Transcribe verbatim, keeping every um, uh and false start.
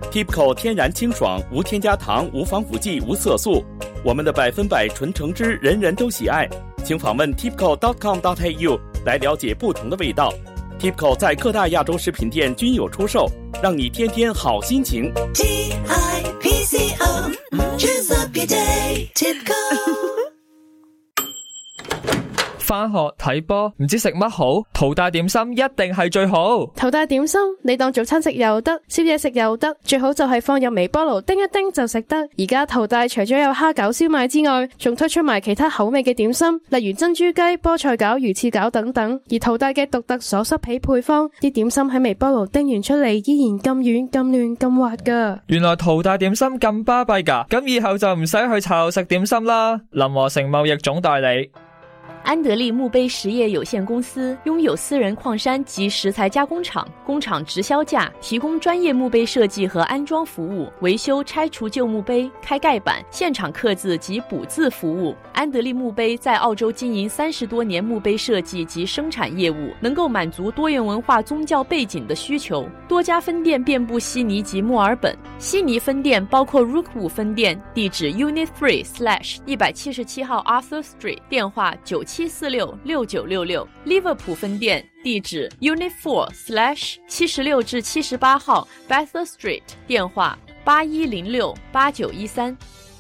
Tipco 天然清爽，无添加糖，无防腐剂，无色素。我们的百分百纯橙汁，人人都喜爱。请访问 tipco dot com dot a u 来了解不同的味道。Tipco 在各大亚洲食品店均有出售，让你天天好心情。 T I P C O Choose up your day Tipco 返學睇波唔知食乜好，淘大點心一定係最好。 淘大點心你當早餐食又得，宵夜食又得，最好就係放入微波爐叮一叮就食得。而家淘大除咗有蝦餃燒賣之外，仲推出埋其他口味嘅點心，例如珍珠雞、菠菜餃、魚翅餃等等。而淘大嘅獨特鎖濕皮配方，啲點心喺微波爐叮完出嚟依然咁軟咁嫩咁滑噶。 原來淘大點心咁巴閉噶，咁以後就唔使去茶樓食點心啦。林和成貿易總代理。 安德利墓碑实业有限公司拥有私人矿山及石材加工厂，工厂直销价，提供专业墓碑设计和安装服务，维修、拆除旧墓碑、开盖板、现场刻字及补字服务。安德利墓碑在澳洲经营三十多年墓碑设计及生产业务，能够满足多元文化宗教背景的需求。多家分店遍布悉尼及墨尔本。悉尼分店包括 Rookwood 分店，地址 Unit three slash 一百七十七号 Arthur Street， 电话九七四六六九六六。Liverpool 分店地址 Unit four slash 七十六至七十八号 Bathurst Street， 电话八一零六八九一三。